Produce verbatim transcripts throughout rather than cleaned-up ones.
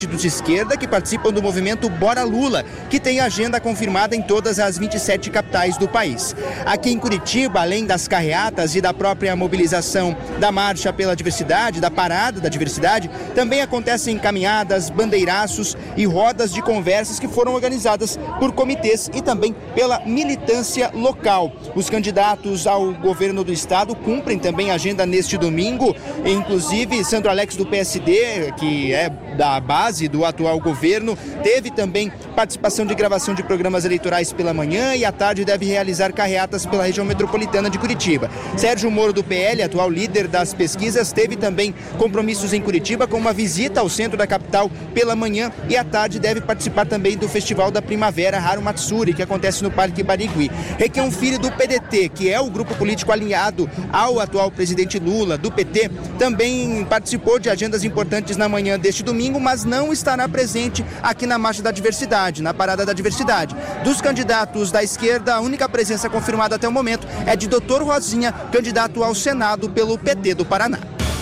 de esquerda que participam do movimento Bora Lula, que tem agenda confirmada em todas as vinte e sete capitais do país. Aqui em Curitiba, além das carreatas e da própria mobilização da Marcha pela Diversidade, da Parada da Diversidade, também acontecem caminhadas, bandeiraços e rodas de conversas que foram organizadas por comitês e também pela militância local. Os candidatos ao governo do estado cumprem também a agenda neste domingo, inclusive Sandro Alex do P S D, que é da base do atual governo, teve também participação de gravação de programas eleitorais pela manhã e à tarde deve realizar carreatas pela região metropolitana de Curitiba. Sérgio Moro do P L, atual líder das pesquisas, teve também compromissos em Curitiba com uma visita ao centro da capital pela manhã e à tarde deve participar também do Festival da Primavera Haru Matsuri, que acontece no Parque Barigui. Requião Filho do P D T, que é o grupo político alinhado ao atual presidente Lula, do P T, também participou de agendas importantes na manhã deste domingo, mas não não estará presente aqui na Marcha da Diversidade, na Parada da Diversidade. Dos candidatos da esquerda, a única presença confirmada até o momento é de doutor Rosinha, candidato ao Senado pelo P T do Paraná.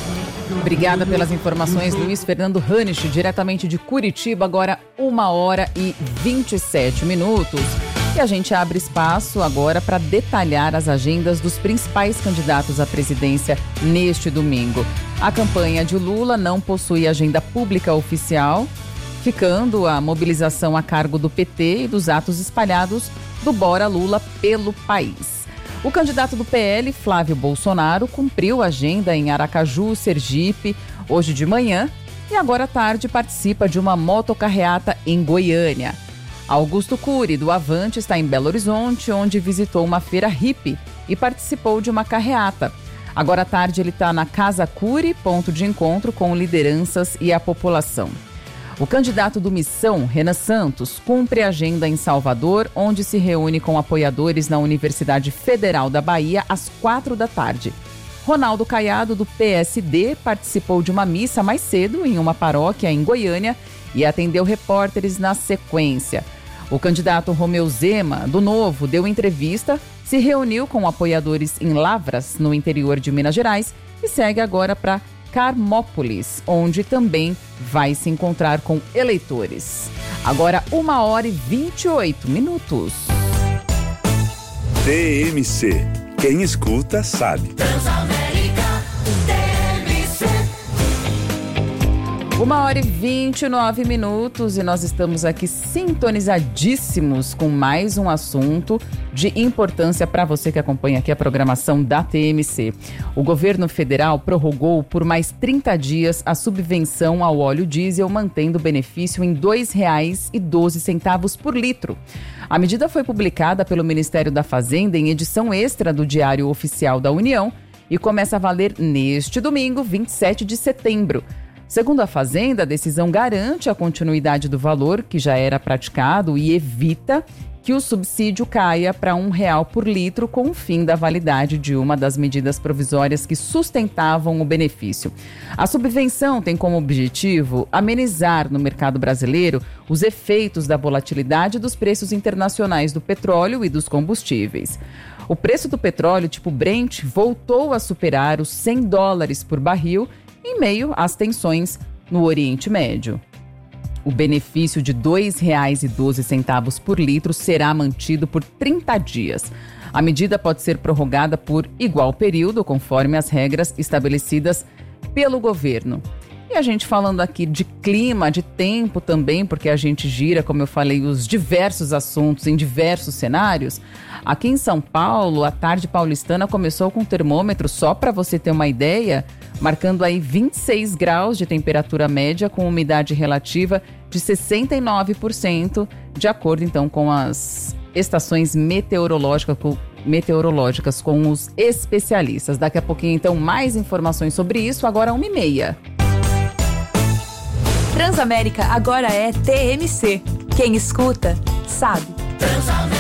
Obrigada pelas informações, Luiz Fernando Hanisch, diretamente de Curitiba, agora uma hora e vinte e sete minutos. E a gente abre espaço agora para detalhar as agendas dos principais candidatos à presidência neste domingo. A campanha de Lula não possui agenda pública oficial, ficando a mobilização a cargo do P T e dos atos espalhados do Bora Lula pelo país. O candidato do P L, Flávio Bolsonaro, cumpriu a agenda em Aracaju, Sergipe, hoje de manhã, e agora à tarde participa de uma motocarreata em Goiânia. Augusto Cury, do Avante, está em Belo Horizonte, onde visitou uma feira hippie e participou de uma carreata. Agora à tarde ele está na Casa Cury, ponto de encontro com lideranças e a população. O candidato do Missão, Renan Santos, cumpre a agenda em Salvador, onde se reúne com apoiadores na Universidade Federal da Bahia às quatro da tarde. Ronaldo Caiado, do P S D, participou de uma missa mais cedo em uma paróquia em Goiânia e atendeu repórteres na sequência. O candidato Romeu Zema, do Novo, deu entrevista, se reuniu com apoiadores em Lavras, no interior de Minas Gerais, e segue agora para Carmópolis, onde também vai se encontrar com eleitores. Agora, uma hora e vinte e oito minutos. T M C. Quem escuta, sabe. Uma hora e vinte e nove minutos e nós estamos aqui sintonizadíssimos com mais um assunto de importância para você que acompanha aqui a programação da T M C. O governo federal prorrogou por mais trinta dias a subvenção ao óleo diesel, mantendo o benefício em dois reais e doze centavos por litro. A medida foi publicada pelo Ministério da Fazenda em edição extra do Diário Oficial da União e começa a valer neste domingo, vinte e sete de setembro. Segundo a Fazenda, a decisão garante a continuidade do valor que já era praticado e evita que o subsídio caia para um real por litro com o fim da validade de uma das medidas provisórias que sustentavam o benefício. A subvenção tem como objetivo amenizar no mercado brasileiro os efeitos da volatilidade dos preços internacionais do petróleo e dos combustíveis. O preço do petróleo tipo Brent voltou a superar os cem dólares por barril em meio às tensões no Oriente Médio. O benefício de dois reais e doze centavos por litro será mantido por trinta dias. A medida pode ser prorrogada por igual período, conforme as regras estabelecidas pelo governo. E a gente falando aqui de clima, de tempo também, porque a gente gira, como eu falei, os diversos assuntos em diversos cenários. Aqui em São Paulo, a tarde paulistana começou com o termômetro, só para você ter uma ideia, marcando aí vinte e seis graus de temperatura média com umidade relativa de sessenta e nove por cento, de acordo então com as estações meteorológicas, com, meteorológicas com os especialistas. Daqui a pouquinho então mais informações sobre isso, agora uma e meia. Transamérica agora é T M C. Quem escuta, sabe.